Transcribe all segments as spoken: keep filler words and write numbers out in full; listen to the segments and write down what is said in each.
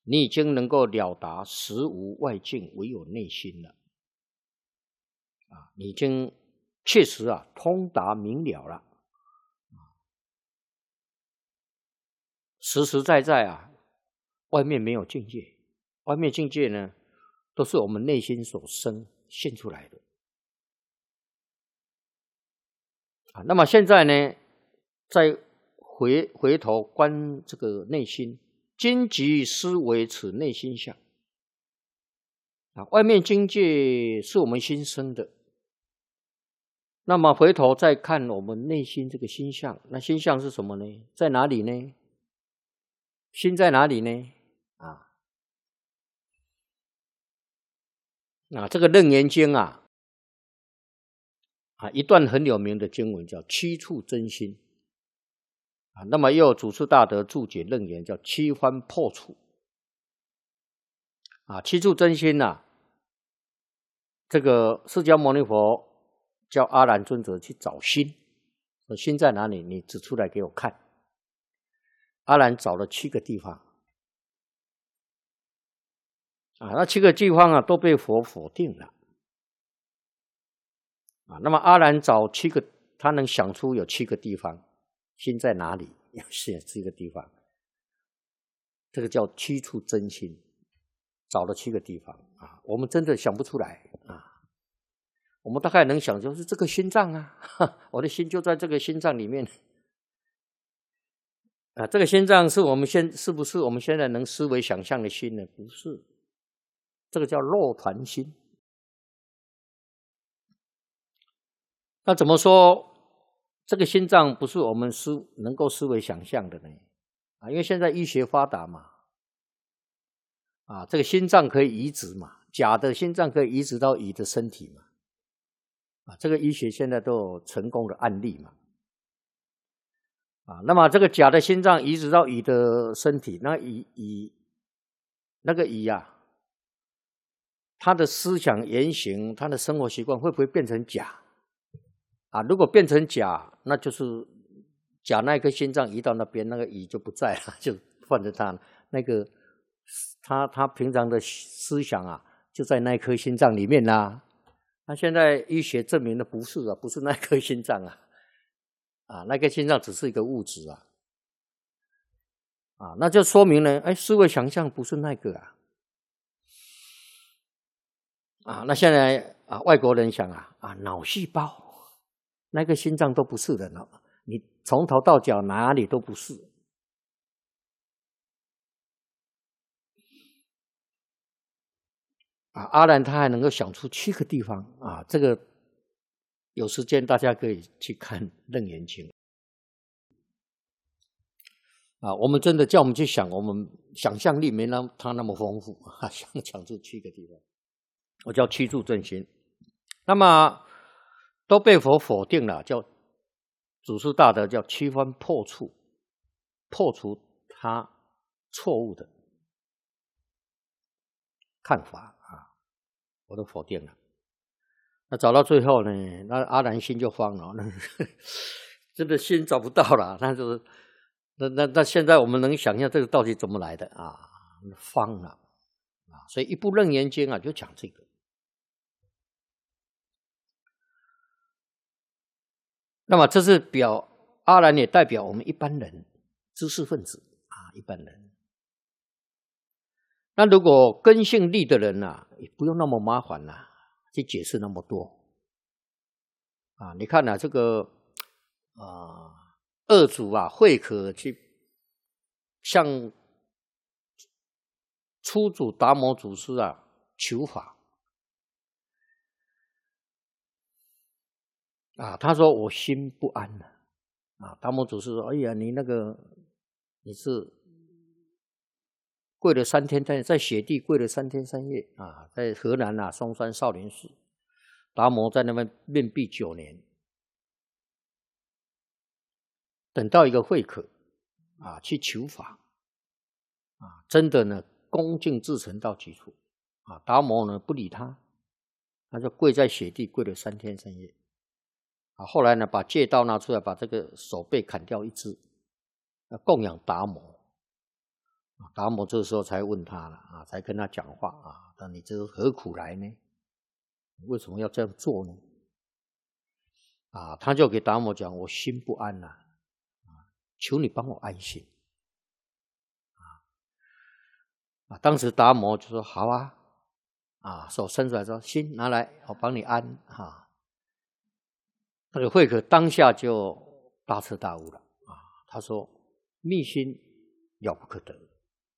你已经能够了达实无外境，唯有内心了。啊，你已经确实啊通达明了了，实实在在啊，外面没有境界，外面境界呢，都是我们内心所生现出来的。啊，那么现在呢，再回回头观这个内心，今即思维此内心相。啊，外面境界是我们心生的，那么回头再看我们内心这个心相，那心相是什么呢？在哪里呢？心在哪里呢？啊，啊，这个《楞严经》啊，啊，一段很有名的经文叫七处真心。啊，那么又有祖师大德注解楞严叫七番破处。啊，七处真心啊，这个释迦牟尼佛叫阿难尊者去找心，说心在哪里？你指出来给我看。阿难找了七个地方，啊，那七个地方啊都被佛否定了。啊，那么阿难找七个，他能想出有七个地方，心在哪里？是七个地方，这个叫七处真心，找了七个地方啊，我们真的想不出来啊。我们大概能想就是这个心脏啊，我的心就在这个心脏里面啊。这个心脏是我们现是不是我们现在能思维想象的心呢？不是，这个叫肉团心。那怎么说这个心脏不是我们思能够思维想象的呢？啊，因为现在医学发达嘛，啊，这个心脏可以移植嘛，假的心脏可以移植到乙的身体嘛，啊，这个医学现在都有成功的案例嘛，啊，那么这个假的心脏移植到乙的身体，那乙乙那个乙啊，他的思想言行，他的生活习惯会不会变成假？啊，如果变成假，那就是假那颗心脏移到那边，那个乙就不在了，就换成他那个他他平常的思想啊，就在那颗心脏里面啦。那现在医学证明的不是啊，不是那颗心脏啊，啊，那颗心脏只是一个物质啊，啊，那就说明呢，哎，思维想象不是那个啊，啊，那现在啊，外国人想啊，啊，脑细胞。那个心脏都不是的，你从头到脚哪里都不是。啊，阿难他还能够想出七个地方啊，这个有时间大家可以去看《楞严经》啊。我们真的叫我们去想，我们想象力没那他那么丰富啊，想想出七个地方，我叫七处真心。那么都被佛否定了，叫祖师大德叫七番破处，破除他错误的看法啊，我都否定了。那找到最后呢，那阿难心就慌了，那真的心找不到了，那就是那那那现在我们能想象这个到底怎么来的啊？慌了啊！所以一部《楞严经》啊，就讲这个。那么这是表阿难也代表我们一般人知识分子啊，一般人。那如果根性利的人啊，也不用那么麻烦啦，去解释那么多啊。你看啊，这个啊二祖啊慧可去向初祖达摩祖师啊求法。啊，他说我心不安了，啊，达摩祖师说：“哎呀，你那个你是跪了三天三夜，在雪地跪了三天三夜啊，在河南啊嵩山少林寺，达摩在那边面壁九年，等到一个慧可啊去求法啊，真的呢恭敬至诚到极处啊，达摩呢不理他，他就跪在雪地跪了三天三夜。”啊，后来呢，把戒刀拿出来，把这个手背砍掉一只，供养达摩。 达摩这个时候才问他了啊，才跟他讲话啊，那你这何苦来呢？为什么要这样做呢？啊，他就给达摩讲，我心不安呐、啊，求你帮我安心。啊，当时达摩就说好啊，啊，手伸出来说，心拿来，我帮你安哈、啊。那个慧可当下就大彻大悟了啊，他说密心了不可得。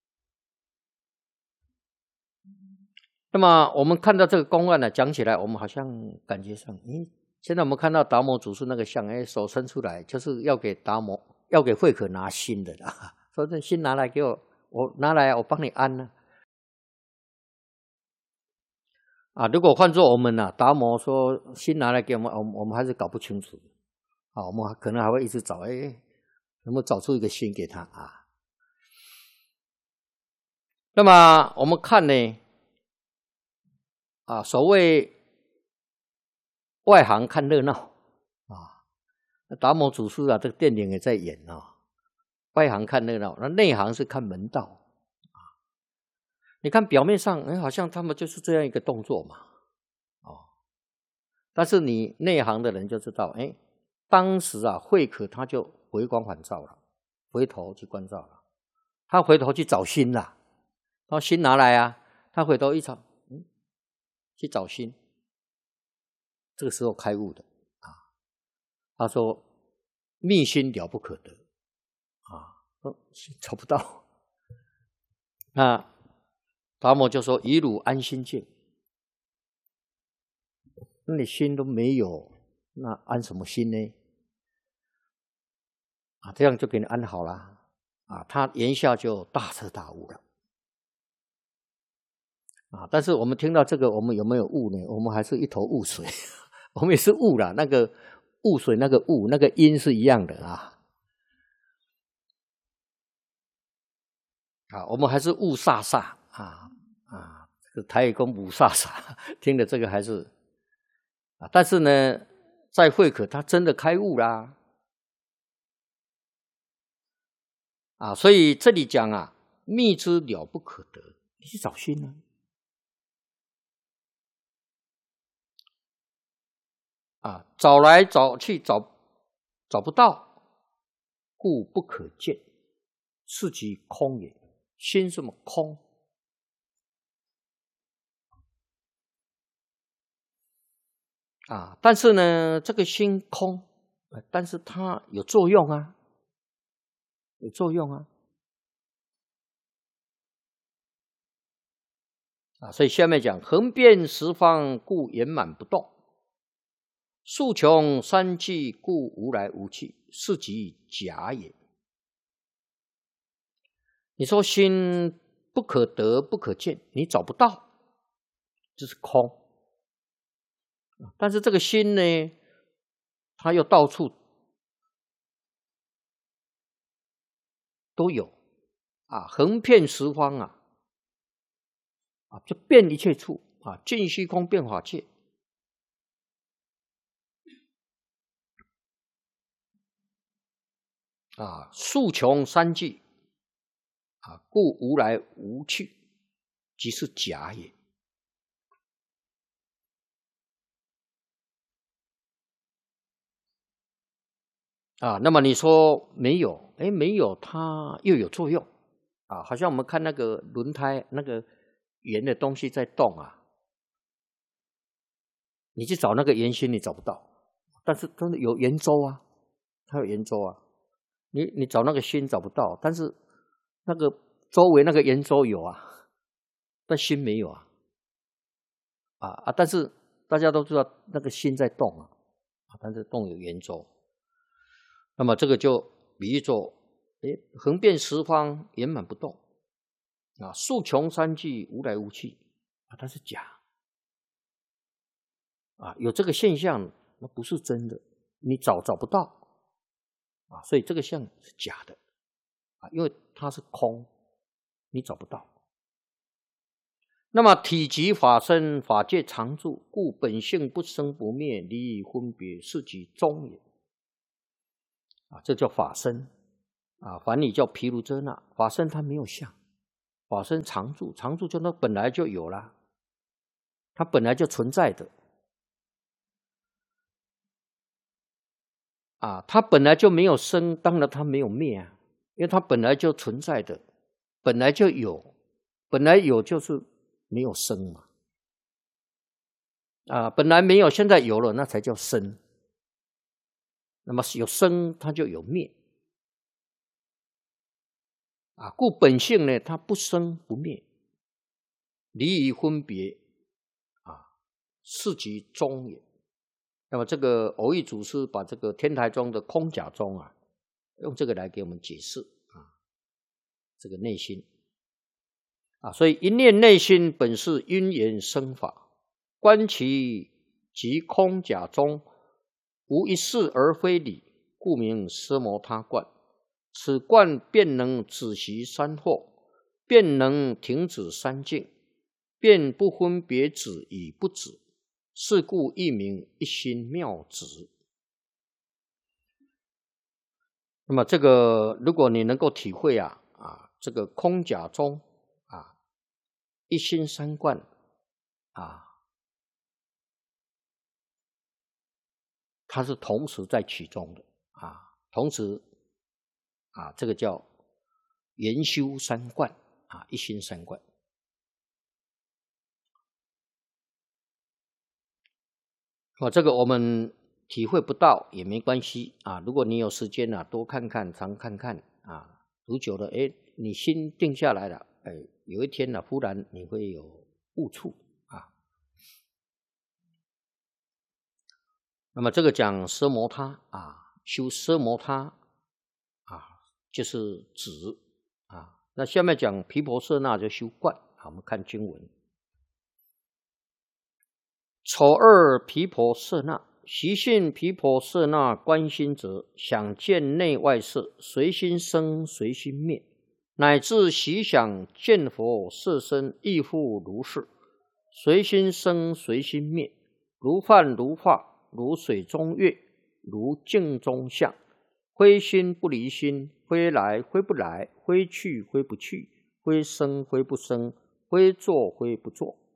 那么我们看到这个公案呢，讲起来我们好像感觉上，诶，现在我们看到达摩祖师那个像，诶，手伸出来就是要给达摩，要给慧可拿心的啦，说这心拿来给我，我拿来我帮你安呢。啊，如果换做我们呢、啊，达摩说心拿来给我们，我们我们还是搞不清楚。啊，我们可能还会一直找，哎，能不能找出一个心给他啊？那么我们看呢，啊，所谓外行看热闹啊，达摩祖师啊，这个电影也在演啊，外行看热闹，那内行是看门道啊。你看表面上，哎，好像他们就是这样一个动作嘛，哦，但是你内行的人就知道，哎，当时啊，慧可他就回光返照了，回头去关照了，他回头去找心了，他心拿来啊，他回头一找，嗯，去找心，这个时候开悟的啊。他说密心了不可得啊，找不到。那达摩就说以汝安心境，那你心都没有，那安什么心呢？啊，这样就给你安好了啊，他言下就大彻大悟了啊。但是我们听到这个，我们有没有悟呢？我们还是一头雾水，我们也是悟了，那个雾水那个雾，那个音是一样的啊。啊，我们还是雾煞煞啊啊，这个台语讲雾煞煞，听的这个还是啊，但是呢，在慧可他真的开悟啦啊，所以这里讲啊，密之了不可得，你去找心呢啊，啊，找来找去找找不到，故不可见，是即空也。心什么空？啊，但是呢，这个心空，但是它有作用啊，有作用啊，啊，所以下面讲横遍十方，故圆满不动；数穷三际，故无来无去，是即假也。你说心不可得不可见，你找不到，这是空。但是这个心呢，它又到处都有啊，横遍十方啊，啊，就遍一切处啊，尽虚空遍法界啊，数穷三际啊，故无来无去，即是假也。啊，那么你说没有，哎，没有，它又有作用啊，好像我们看那个轮胎，那个圆的东西在动啊，你去找那个圆心，你找不到，但是真的有圆周啊，它有圆周啊，你你找那个心找不到，但是那个周围那个圆周有啊，但心没有啊，啊啊，但是大家都知道那个心在动啊，啊，但是动有圆周。那么这个就比喻作，诶，横遍十方，圆满不动啊，数穷三际，无来无去啊，它是假啊，有这个现象，那不是真的，你找找不到啊，所以这个相是假的啊，因为它是空，你找不到。那么体即法身，法界常住，故本性不生不灭，离以分别，是即中也。啊，这叫法身啊，梵语叫毗卢遮那。法身它没有相法身常住，常住就那本来就有啦，它本来就存在的。啊，它本来就没有生，当然它没有灭啊，因为它本来就存在的，本来就有，本来有就是没有生嘛。啊，本来没有，现在有了，那才叫生。那么有生，它就有灭。啊，故本性呢，它不生不灭，离于分别，啊，是即中也。那么这个偶益祖师把这个天台宗的空假宗啊，用这个来给我们解释啊，这个内心啊，所以一念内心本是因缘生法，观其即空假中，无一事而非理，故名奢摩他观。此观便能止息三惑，便能停止三境，便不分别止与不止。是故一名一心妙止。那么这个，如果你能够体会啊啊，这个空假中啊，一心三观啊，它是同时在其中的啊，同时啊，这个叫研修三观啊，一心三观。哦，这个我们体会不到也没关系啊。如果你有时间啊，多看看，常看看啊，读久了，哎，你心定下来了，哎，有一天呢、啊，忽然你会有悟处啊。那么这个讲奢摩他啊，修奢摩他啊，就是止啊。那下面讲毗婆舍那就修观啊。我们看经文。丑二毗婆舍那，习性毗婆舍那观心者，想见内外色，随心生，随心灭，乃至习想见佛色身，亦复如是，随心生，随心灭，如幻如化，如水中月，如镜中像，非心不离心，非来非不来，非去非不去，非生非不生，非作非不作。